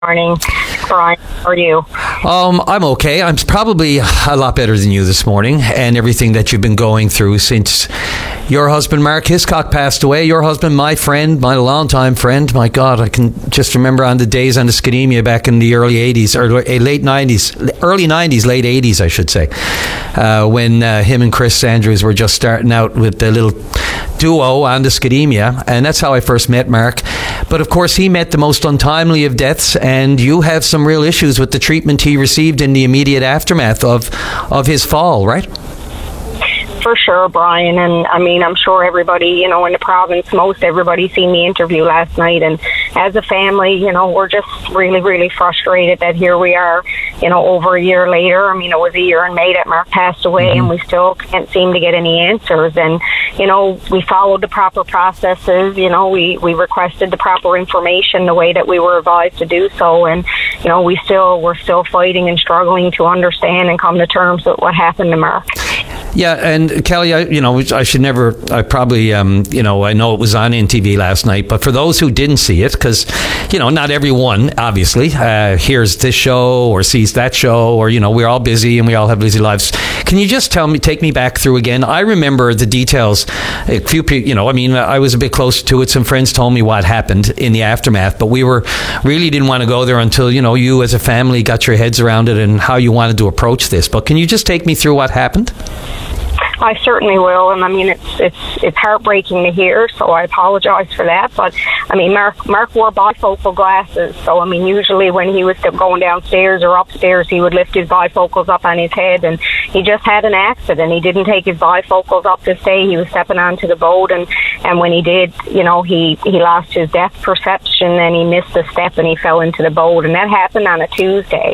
Morning, Brian. How are you? I'm okay. I'm probably a lot better than you this morning, and everything that you've been going through since your husband, Mark Hiscock, passed away. Your husband, my friend, my longtime friend. My God, I can just remember on the days on the Skidemia back in the early 80s, or late 90s, early 90s, late 80s, I should say, when him and Chris Andrews were just starting out with the little duo on the Skidemia, and that's how I first met Mark. But of course, he met the most untimely of deaths, and you have some real issues with the treatment he received in the immediate aftermath of his fall, right? For sure, Brian. And I mean, I'm sure everybody, in the province, most everybody seen the interview last night. And as a family, we're just really, really frustrated that here we are, over a year later. I mean, it was a year in May that Mark passed away, and we still can't seem to get any answers. And, we followed the proper processes. We requested the proper information the way that we were advised to do so. And, we're still fighting and struggling to understand and come to terms with what happened to Mark. Yeah, and Kelly, I should never, I probably, I know it was on NTV last night, but for those who didn't see it, because, not everyone, obviously, hears this show or sees that show, or, we're all busy and we all have busy lives. Can you just take me back through again? I remember the details. A few people, I was a bit closer to it. Some friends told me what happened in the aftermath, but we really didn't want to go there until, you as a family got your heads around it and how you wanted to approach this. But can you just take me through what happened? I certainly will, and I mean it's heartbreaking to hear, so I apologize for that. But I mean, Mark wore bifocal glasses, so I mean, usually when he was going downstairs or upstairs, he would lift his bifocals up on his head, and he just had an accident. He didn't take his bifocals up this day. He was stepping onto the boat, and when he did, he lost his depth perception, and he missed a step, and he fell into the boat, and that happened on a Tuesday.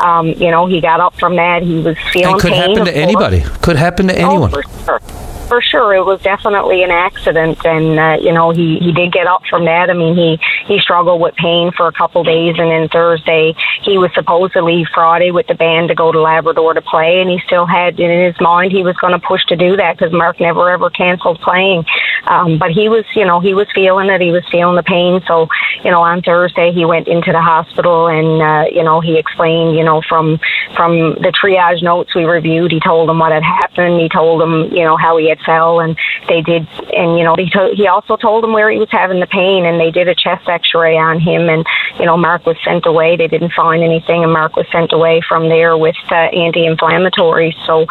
He got up from that. He was feeling pain. Could happen to anybody. Could happen to anyone. For sure, it was definitely an accident, and he did get up from that. I mean, he struggled with pain for a couple days, and then Thursday he was supposed to leave Friday with the band to go to Labrador to play, and he still had in his mind he was going to push to do that because Mark never ever canceled playing. But he was feeling it. He was feeling the pain. So on Thursday he went into the hospital, and he explained from the triage notes we reviewed. He told them what had happened. He told them how he had fell, and they did, and he also told them where he was having the pain, and they did a chest x-ray on him, and Mark was sent away. They didn't find anything, and Mark was sent away from there with anti-inflammatories. So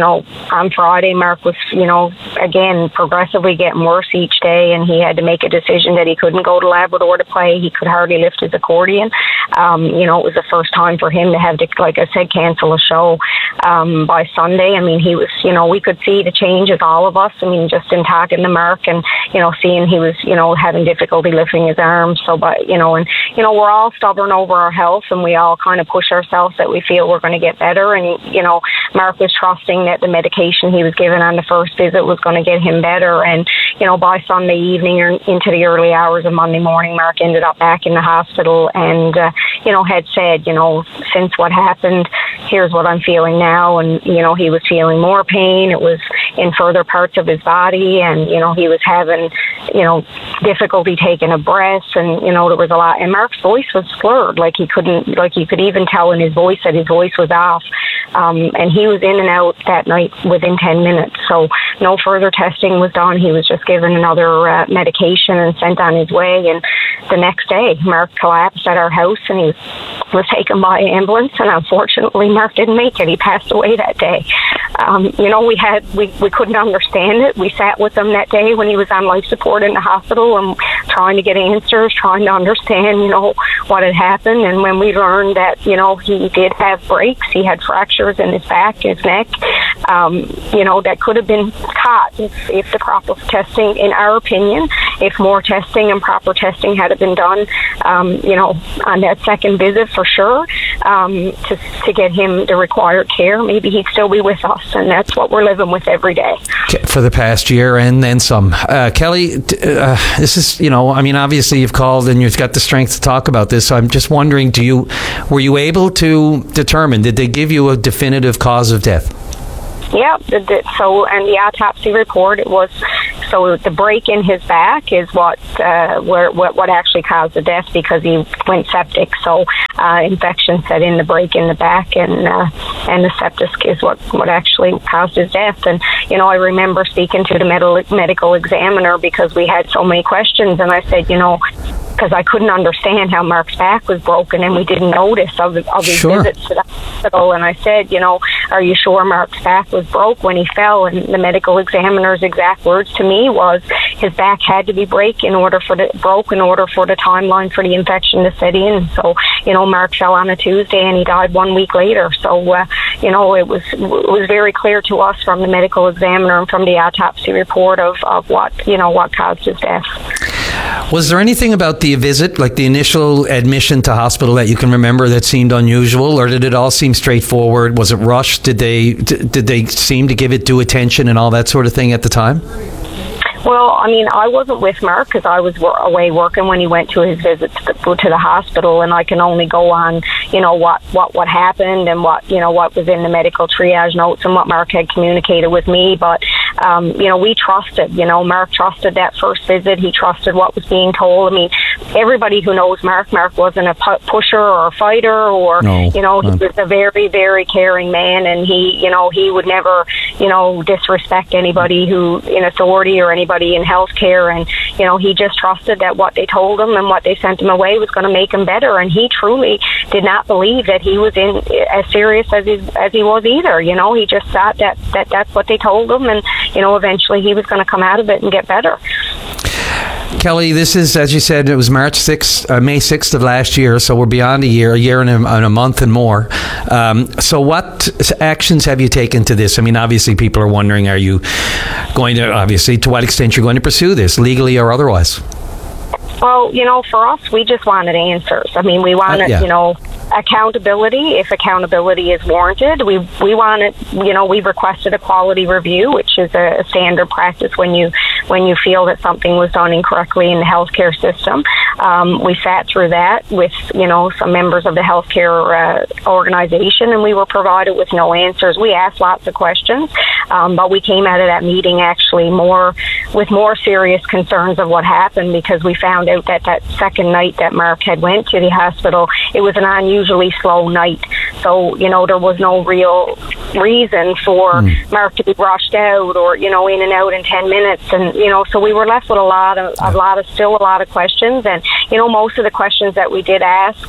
on Friday Mark was again progressively getting worse each day, and he had to make a decision that he couldn't go to Labrador to play. He could hardly lift his accordion. It was the first time for him to have to, like I said, cancel a show by Sunday. I mean, he was we could see the changes, all of us. I mean, just in talking to Mark and, seeing he was, having difficulty lifting his arms. So, but, we're all stubborn over our health, and we all kind of push ourselves that we feel we're going to get better. And, Mark was trusting that the medication he was given on the first visit was going to get him better. And, by Sunday evening or into the early hours of Monday morning, Mark ended up back in the hospital and, had said, since what happened, here's what I'm feeling now. And, he was feeling more pain. It was in further parts of his body, and he was having difficulty taking a breath, and there was a lot, and Mark's voice was slurred, like you could even tell in his voice that his voice was off, and he was in and out that night within 10 minutes. So no further testing was done. He was just given another medication and sent on his way, and the next day Mark collapsed at our house, and he was taken by ambulance, and unfortunately Mark didn't make it. He passed away that day. We couldn't understand it. We sat with him that day when he was on life support in the hospital and trying to get answers, trying to understand, what had happened. And when we learned that, he did have breaks, he had fractures in his back, his neck, that could have been caught if the proper testing, in our opinion, if more testing and proper testing had been done, on that second visit for sure, to get him the required care, maybe he'd still be with us. And that's what we're living with every day. For the past year and then some. Kelly, this is, obviously you've called and you've got the strength to talk about this. So I'm just wondering, were you able to determine, did they give you a definitive cause of death? Yeah, and the autopsy report, it was, so the break in his back is what actually caused the death, because he went septic. So infection set in the break in the back, and the septic is what actually caused his death. And I remember speaking to the medical examiner, because we had so many questions, and I said, because I couldn't understand how Mark's back was broken, and we didn't notice of his visits to the hospital. And I said, are you sure Mark's back was broke when he fell? And the medical examiner's exact words to me was, his back had to be broke in order for the timeline for the infection to set in. So, Mark fell on a Tuesday and he died 1 week later. So, it was very clear to us from the medical examiner and from the autopsy report of what caused his death. Was there anything about the visit, like the initial admission to hospital, that you can remember that seemed unusual, or did it all seem straightforward? Was it rushed? Did they seem to give it due attention and all that sort of thing at the time? Well, I wasn't with Mark, because I was away working when he went to his visit to the hospital, and I can only go on, what happened, and what was in the medical triage notes, and what Mark had communicated with me. But we trusted. Mark trusted that first visit. He trusted what was being told. Everybody who knows Mark wasn't a pusher or a fighter, or he was a very, very caring man, and he would never disrespect anybody who in authority or anybody in healthcare, and he just trusted that what they told him and what they sent him away was going to make him better. And he truly did not believe that he was in as serious as he was either. He just thought that that's what they told him, and eventually he was going to come out of it and get better. Kelly, this is, as you said, it was May 6th of last year, so we're beyond a year and a month and more. So what actions have you taken to this? Obviously people are wondering, are you going to, to what extent you're going to pursue this, legally or otherwise? Well, for us, we just wanted answers. We wanted, accountability, if accountability is warranted. We wanted, we requested a quality review, which is a standard practice when you feel that something was done incorrectly in the healthcare system. We sat through that with, some members of the healthcare organization, and we were provided with no answers. We asked lots of questions, but we came out of that meeting actually with more serious concerns of what happened, because we found out that second night that Mark had went to the hospital, it was an unusually slow night. So, there was no real reason for Mark to be rushed out, or, in and out in 10 minutes. And, so we were left with a lot of questions. And, most of the questions that we did ask,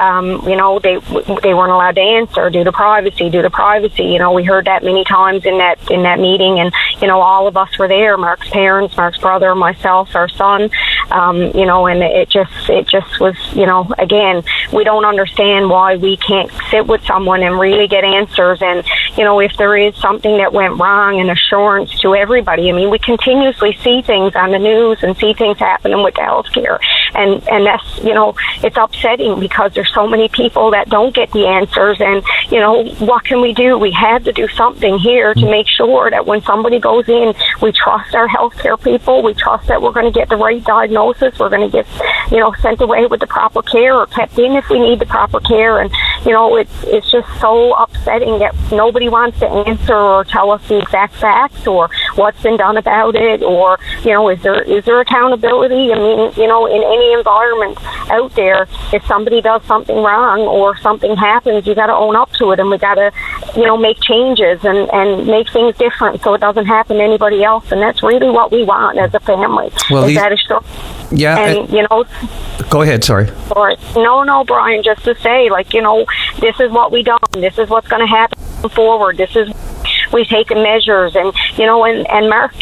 they weren't allowed to answer due to privacy. We heard that many times in that meeting, and, all of us were there, Mark's parents, Mark's brother, myself, our son, and it just was, again, we don't understand why we can't sit with someone and really get answers. And, if there is something that went wrong, an assurance to everybody. We continuously see things on the news and see things happening with the healthcare. And that's, it's upsetting, because there's so many people that don't get the answers. And, what can we do? We had to do something here to make sure that when somebody goes in, we trust our healthcare people. We trust that we're going to get the right diagnosis. We're going to get, sent away with the proper care, or kept in if we need the proper care. And, it's just so upsetting that nobody wants to answer or tell us the exact facts, or what's been done about it, or, is there accountability? In any environment out there, if somebody does something wrong or something happens, you got to own up to it, and we got to, make changes and make things different so it doesn't happen to anybody else. And that's really what we want as a family. Well, yeah, and go ahead. Sorry. No, Brian. Just to say, this is what we done. This is what's going to happen forward. This is. We've taken measures, and and Mark,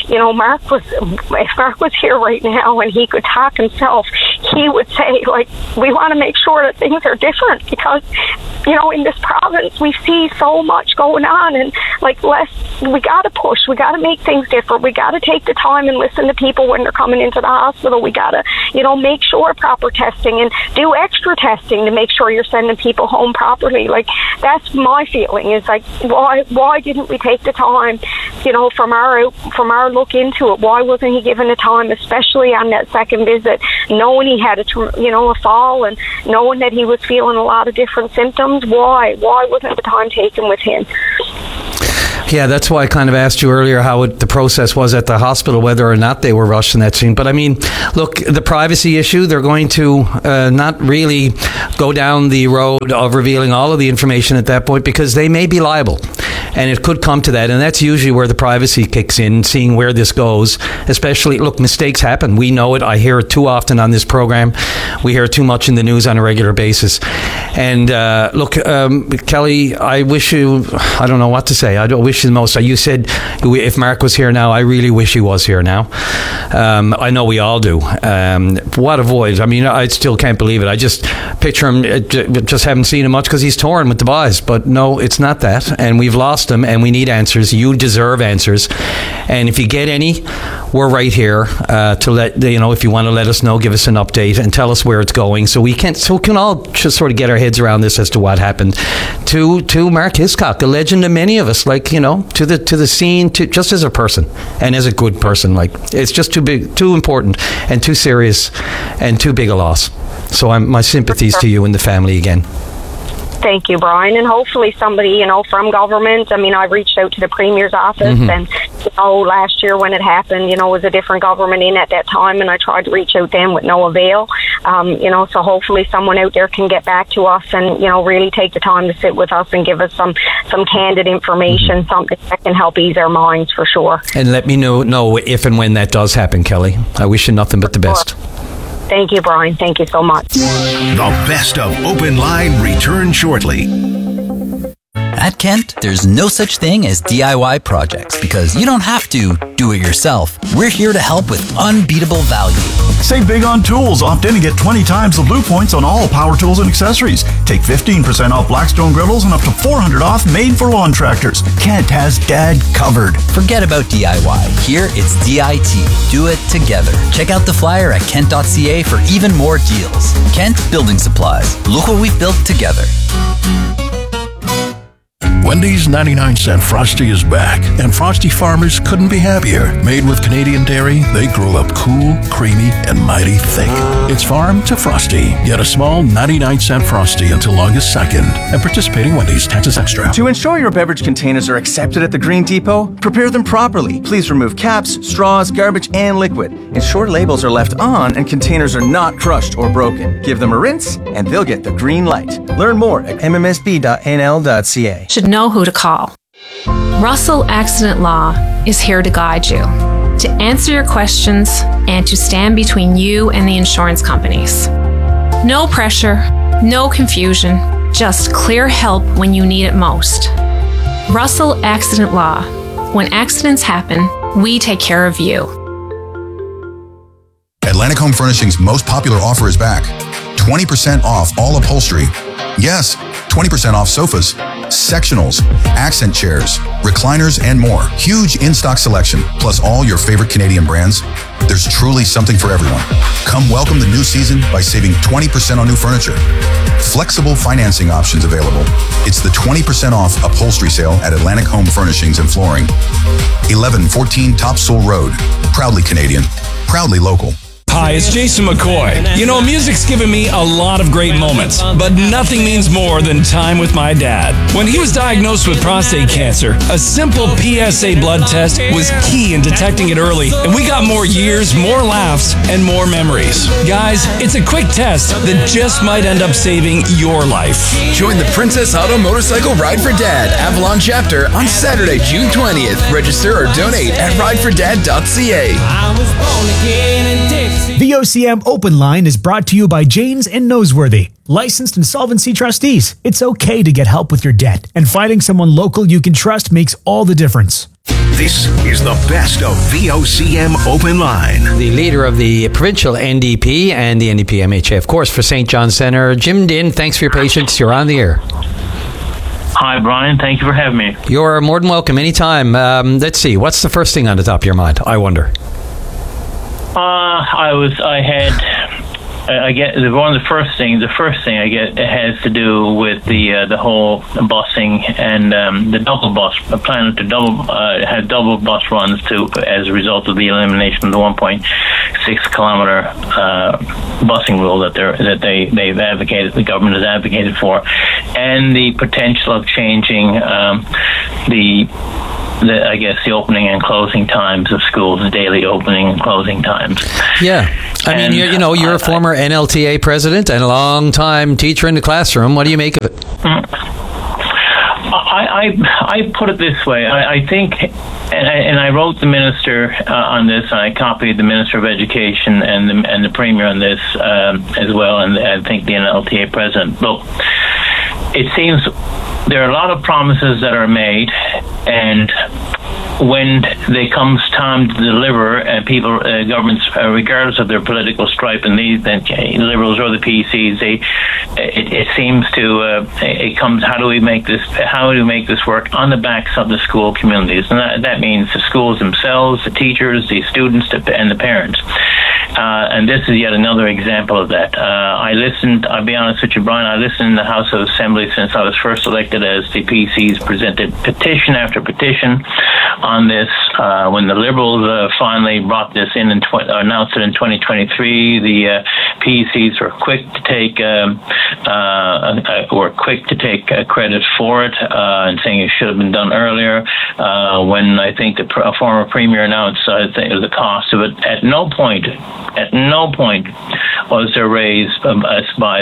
if Mark was here right now and he could talk himself, he would say, we want to make sure that things are different, because in this province we see so much going on, and we got to push, we got to make things different, we got to take the time and listen to people when they're coming into the hospital. We got to make sure proper testing, and do extra testing to make sure you're sending people home properly. That's my feeling, is why didn't we take the time, from our look into it? Why wasn't he given the time, especially on that second visit, knowing he had a fall, and knowing that he was feeling a lot of different symptoms? Why wasn't the time taken with him? Yeah, that's why I kind of asked you earlier how the process was at the hospital, whether or not they were rushed in that scene. But I mean, look, the privacy issue, they're going to not really go down the road of revealing all of the information at that point, because they may be liable. And it could come to that. And that's usually where the privacy kicks in, seeing where this goes. Especially, look, mistakes happen. We know it. I hear it too often on this program. We hear it too much in the news on a regular basis. And look, Kelly, I wish you, I don't know what to say. I don't wish you the most. You said if Mark was here now, I really wish he was here now. I know we all do. What a void. I mean, I still can't believe it. I just picture him, just haven't seen him much because he's torn with the boys. But no, it's not that. And we've lost him, and we need answers. You deserve answers. And if you get any, we're right here to let, if you want to let us know, give us an update and tell us where it's going, so we can all just sort of get our heads around this as to what happened to Mark Hiscock, a legend to many of us, like, to the scene, to just as a person and as a good person. Like, it's just too big, too important, and too serious, and too big a loss. So my sympathies to you and the family again. Thank you, Brian. And hopefully somebody, from government. I mean, I reached out to the Premier's office, and, last year when it happened, was a different government in at that time, and I tried to reach out then with no avail. So hopefully someone out there can get back to us and, really take the time to sit with us and give us some candid information, something that can help ease our minds for sure. And let me know if and when that does happen, Kelly. I wish you nothing but the best. Thank you, Brian. Thank you so much. The best of Open Line returns shortly. At Kent, there's no such thing as DIY projects because you don't have to do it yourself. We're here to help with unbeatable value. Save big on tools. Opt in and get 20 times the Blue Points on all power tools and accessories. Take 15% off Blackstone grills and up to $400 off made for lawn tractors. Kent has Dad covered. Forget about DIY. Here it's DIT. Do it together. Check out the flyer at kent.ca for even more deals. Kent Building Supplies. Look what we've built together. Wendy's 99-cent Frosty is back, and Frosty farmers couldn't be happier. Made with Canadian dairy, they grow up cool, creamy, and mighty thick. It's farm to Frosty. Get a small 99-cent Frosty until August 2nd. And participating Wendy's, taxes extra. To ensure your beverage containers are accepted at the Green Depot, prepare them properly. Please remove caps, straws, garbage, and liquid. Ensure labels are left on and containers are not crushed or broken. Give them a rinse, and they'll get the green light. Learn more at mmsb.nl.ca. Should know who to call. Russell Accident Law is here to guide you, to answer your questions, and to stand between you and the insurance companies. No pressure, no confusion, just clear help when you need it most. Russell Accident Law. When accidents happen, we take care of you. Atlantic Home Furnishings' most popular offer is back. 20% off all upholstery. Yes, 20% off sofas, sectionals, accent chairs, recliners, and more. Huge in-stock selection, plus all your favorite Canadian brands. There's truly something for everyone. Come welcome the new season by saving 20% on new furniture. Flexible financing options available. It's the 20% off upholstery sale at Atlantic Home Furnishings and Flooring. 1114 Topsail Road. Proudly Canadian. Proudly local. Hi, it's Jason McCoy. Music's given me a lot of great moments, but nothing means more than time with my dad. When he was diagnosed with prostate cancer, a simple PSA blood test was key in detecting it early, and we got more years, more laughs, and more memories. Guys, it's a quick test that just might end up saving your life. Join the Princess Auto Motorcycle Ride for Dad Avalon chapter on Saturday, June 20th. Register or donate at ridefordad.ca. I was born again in Texas. The OCM Open Line is brought to you by Janes and Noseworthy, licensed insolvency trustees. It's okay to get help with your debt, and finding someone local you can trust makes all the difference. This is the best of VOCM Open Line. The leader of the provincial NDP and the NDP MHA, of course, for St. John Centre, Jim Dinn, thanks for your patience. You're on the air. Hi, Brian. Thank you for having me. You're more than welcome anytime. Let's see. What's the first thing on the top of your mind, I wonder? I get one of the first thing I get has to do with the whole busing and the double bus plan to have double bus runs as a result of the elimination of the 1.6 kilometer busing rule that they've advocated, the government has advocated for, and the potential of changing the the opening and closing times of schools, the daily opening and closing times. Yeah. I mean, you're a former NLTA president and a long-time teacher in the classroom. What do you make of it? I put it this way. I think, and I wrote the minister on this, and I copied the Minister of Education and the Premier on this as well, and I think the NLTA president. Look, it seems there are a lot of promises that are made, and when it comes time to deliver, governments, regardless of their political stripe, and these liberals or the PCs, it seems to it comes. How do we make this? How do we make this work on the backs of the school communities? And that means the schools themselves, the teachers, the students, and the parents. And this is yet another example of that. I'll be honest with you, Brian, I listened in the House of Assembly since I was first elected, as the PCs presented petition after petition on this. When the Liberals finally brought this in and announced it in 2023, the PCs were quick to take credit for it and saying it should have been done earlier. When I think the former Premier announced the cost of it, at no point was there raised by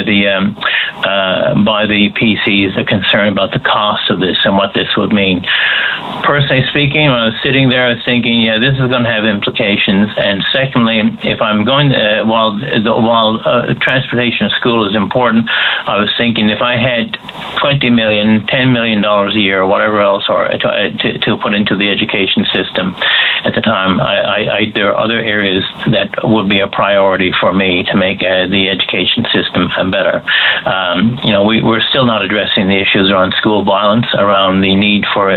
the PCs a concern about the cost of this and what this would mean. Personally speaking, when I was sitting there, I was thinking, yeah, this is going to have implications. And secondly, if I'm going to, while transportation to school is important, I was thinking if I had $20 million, $10 million a year, or whatever else, or to put into the education system at the time, there are other areas that would be a priority for me to make the education system better. We're still not addressing the issues around school violence, around the need for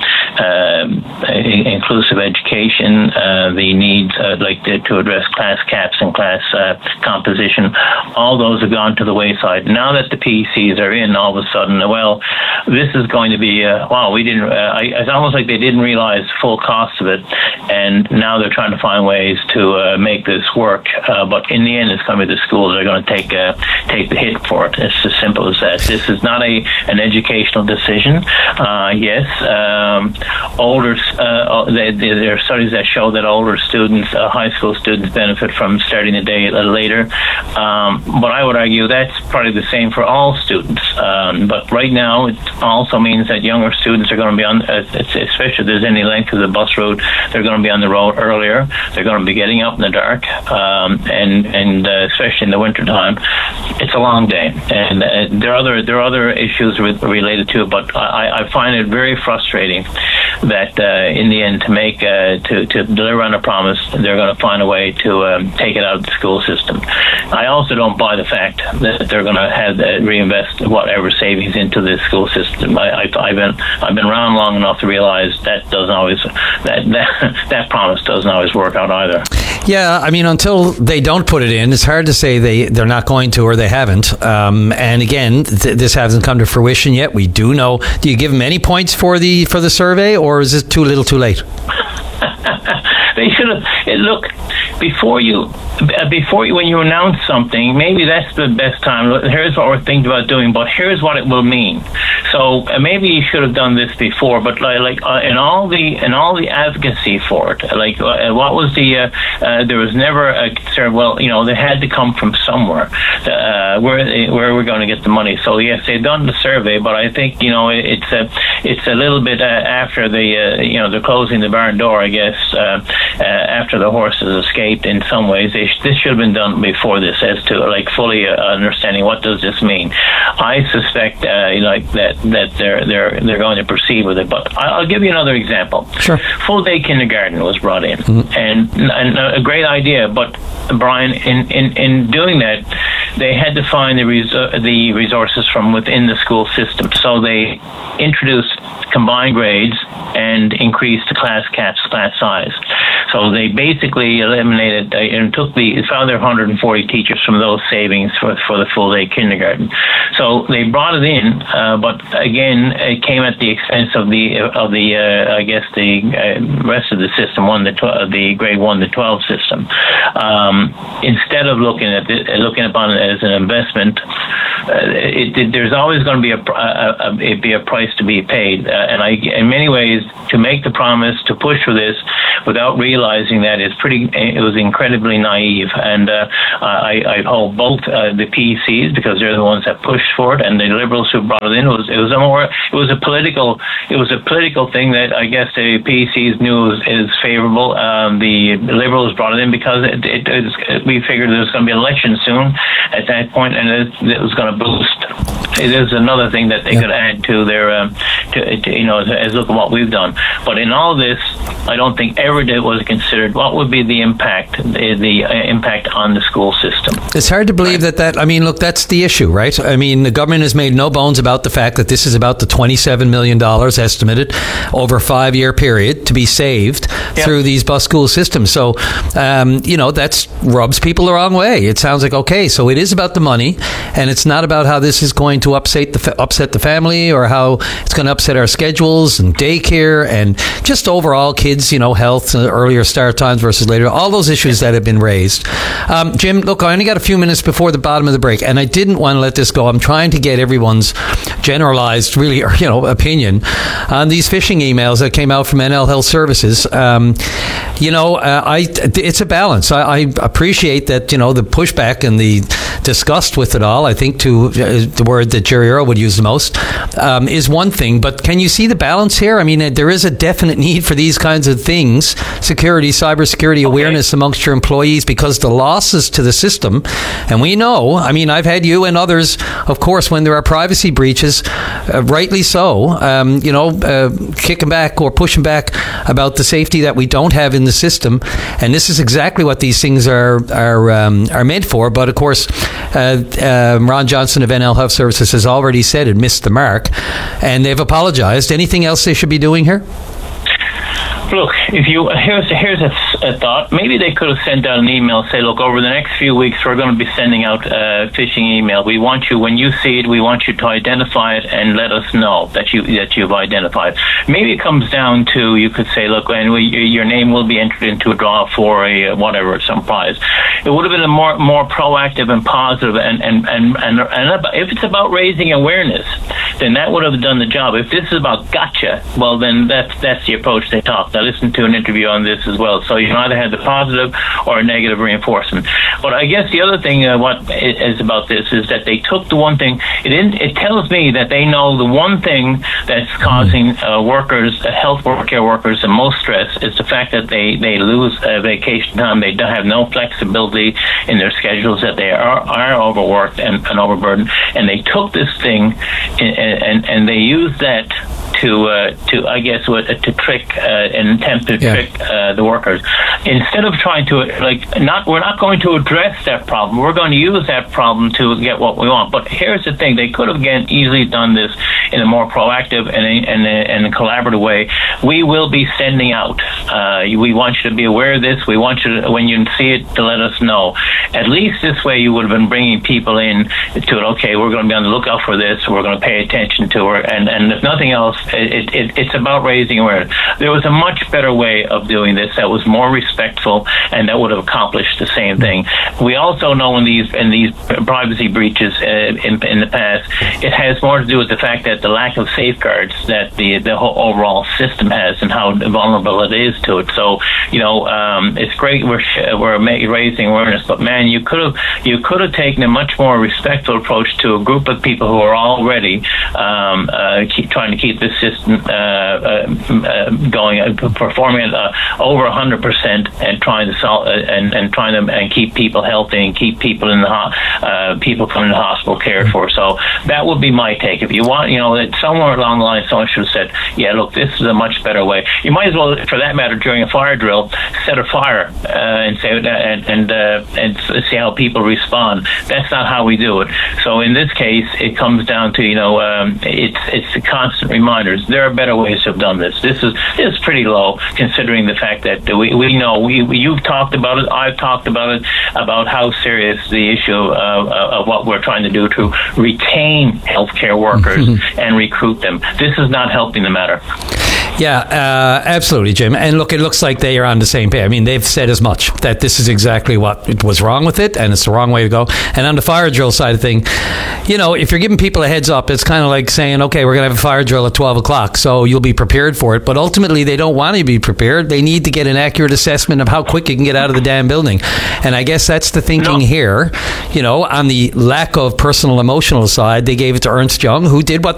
inclusive education, the need to address class caps and class composition. All those have gone to the wayside. Now that the PCs are in, all of a sudden, well, this is going to be we didn't. It's almost like they didn't realize the full cost of it, and now they're trying to find ways to make this work. But in the end, it's going to be the schools that are going to take the hit for it. It's as simple as that. This is not an educational decision. Yes, there are studies that show that older students, high school students, benefit from starting the day later. But I would argue that's probably the same for all students. But right now, it also means that younger students are going to be on, especially if there's any length of the bus route, they're going to be on the road earlier. They're going to be getting up in the dark, and especially in the wintertime. It's a long day, and there are other issues related to it. But I find it very frustrating that in the end, to deliver on a promise, they're going to find a way to take it out of the school system. I also don't buy the fact that they're going to have reinvest whatever savings into the school system. I've been around long enough to realize that doesn't always that promise doesn't always work out either. Yeah, I mean, until they don't put it in, it's hard to say they're not going to or they haven't. And again, this hasn't come to fruition yet. We do know. Do you give them any points for the survey, or is it too little, too late? They should have. Look, before you, when you announce something, maybe that's the best time. Here's what we're thinking about doing, but here's what it will mean. So maybe you should have done this before. But in all the advocacy for it, what was there was never a concern. Well, they had to come from somewhere. Where we're going to get the money. So yes, they've done the survey, but I think it's a little bit after they're closing the barn door, I guess, after the horses escaped. In some ways, this should have been done before this, as to fully understanding what does this mean. I suspect that they're going to proceed with it. But I'll give you another example. Sure. Full day kindergarten was brought in, and a great idea. But Brian, in doing that, they had to find the resources from within the school system. So they introduced combined grades and increased the class caps, class size. So they basically eliminated and found their 140 teachers from those savings for the full day kindergarten. So they brought it in, but again, it came at the expense of the rest of the system, the grade 1 to 12 system. Instead of looking upon it as an investment, there's always going to be a price to be paid, and in many ways, to make the promise to push for this without realizing that it was incredibly naive. And I hold both the PECs, because they're the ones that pushed for it, and the Liberals who brought it in. It was a political thing that I guess the PECs knew is favorable. The Liberals brought it in because we figured there was going to be an election soon at that point, and it was going to boost. There's another thing that they could add to their, as look at what we've done. But in all this, I don't think ever was considered what would be the impact on the school system. It's hard to believe that. I mean, look, that's the issue, right? I mean, the government has made no bones about the fact that this is about the $27 million estimated over a 5-year period to be saved through these bus school systems. So, that rubs people the wrong way. It sounds like, okay, so it is about the money, and it's not about how this is going to upset the family, or how it's going to upset our schedules and daycare and just overall kids, health, earlier start times versus later, all those issues that have been raised. Jim, look, I only got a few minutes before the bottom of the break, and I didn't want to let this go. I'm trying to get everyone's generalized, really, opinion on these phishing emails that came out from NL Health Services. It's a balance. I appreciate that, the pushback and the disgust with it all, I think the word that Jerry Earl would use the most, is one thing. But can you see the balance here? I mean, there is a definite need for these kinds of things, cybersecurity awareness amongst your employees, because the losses to the system, and we know, I mean, I've had you and others, of course, when there are privacy breaches, rightly so, kicking back or pushing back about the safety that we don't have in the system. And this is exactly what these things are meant for. But of course, Ron Johnson of NL Health Services has already said it missed the mark, and they've apologized. Anything else they should be doing here? Look, here's a thought. Maybe they could have sent out an email, say, look, over the next few weeks, we're going to be sending out a phishing email. We want you, when you see it, we want you to identify it and let us know that you've identified. Maybe it comes down to, you could say, look, and your name will be entered into a draw for some prize. It would have been a more proactive and positive, and if it's about raising awareness, then that would have done the job. If this is about gotcha, well, then that's the approach they talk. I listened to an interview on this as well. So you either had the positive or negative reinforcement. But I guess the other thing what is about this is that they took the one thing. It tells me that they know the one thing that's causing health care workers the most stress is the fact that they lose vacation time. They don't have no flexibility in their schedules, that they are overworked and overburdened. And they took this thing and they used that to trick and attempt to trick the workers. Instead of trying to we're not going to address that problem. We're going to use that problem to get what we want. But here's the thing: they could have easily done this in a more proactive and a collaborative way. We will be sending out. We want you to be aware of this. We want you to, when you see it, to let us know. At least this way, you would have been bringing people in to it. Okay, we're going to be on the lookout for this. We're going to pay attention to her, and if nothing else, it's about raising awareness. There was a much better way of doing this that was more respectful and that would have accomplished the same thing. We also know in these privacy breaches in the past, it has more to do with the fact that the lack of safeguards that the whole overall system has and how vulnerable it is to it. So it's great we're raising awareness, but man, you could have taken a much more respectful approach to a group of people who are already trying to keep this system going, performing at over 100%, and trying to solve and keep people healthy and keep people in the people coming to the hospital cared for. So that would be my take. If you want, somewhere along the line, someone should have said, "Yeah, look, this is a much better way." You might as well, for that matter, during a fire drill, set a fire and see how people respond. That's not how we do it. So in this case, it comes down to it's the constant reminders. There are better ways to have done this. This is pretty low, considering the fact that we know you've talked about it, I've talked about it, about how serious the issue of what we're trying to do to retain healthcare workers and recruit them. This is not helping the matter. Yeah, absolutely, Jim. And look, it looks like they are on the same page. I mean, they've said as much, that this is exactly what was wrong with it, and it's the wrong way to go. And on the fire drill side of thing, if you're giving people a heads up, it's kind of like saying, okay, we're going to have a fire drill at 12 o'clock, so you'll be prepared for it. But ultimately, they don't want to be prepared. They need to get an accurate assessment of how quick you can get out of the damn building. And I guess that's the thinking here. On the lack of personal emotional side, they gave it to Ernst Young, who did what